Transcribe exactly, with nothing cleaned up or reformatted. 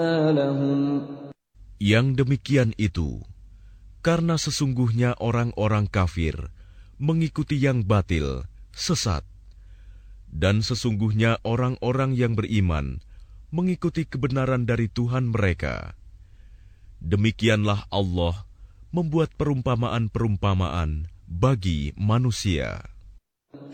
لهم Yang demikian itu, karena sesungguhnya orang-orang kafir mengikuti yang batil, sesat. Dan sesungguhnya orang-orang yang beriman mengikuti kebenaran dari Tuhan mereka. Demikianlah Allah membuat perumpamaan-perumpamaan bagi manusia.